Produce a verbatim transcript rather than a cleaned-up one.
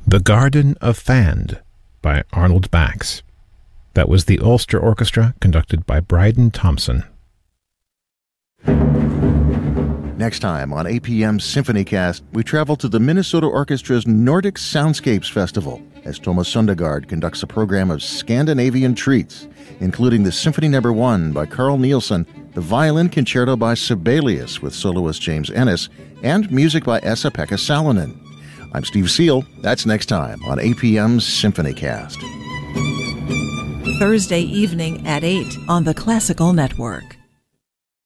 The Garden of Fand by Arnold Bax. That was the Ulster Orchestra, conducted by Bryden Thompson. Next time on A P M's SymphonyCast, we travel to the Minnesota Orchestra's Nordic Soundscapes Festival as Thomas Sundergaard conducts a program of Scandinavian treats, including the Symphony Number One by Carl Nielsen, the Violin Concerto by Sibelius with soloist James Ennis, and music by Esa-Pekka Salonen. I'm Steve Seal. That's next time on A P M's SymphonyCast. Thursday evening at eight on the Classical Network.